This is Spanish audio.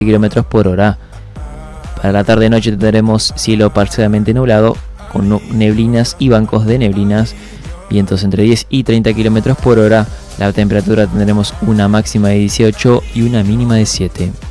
km por hora. Para la tarde-noche tendremos cielo parcialmente nublado con neblinas y bancos de neblinas, vientos entre 10 y 30 km por hora. La temperatura tendremos una máxima de 18 y una mínima de 7.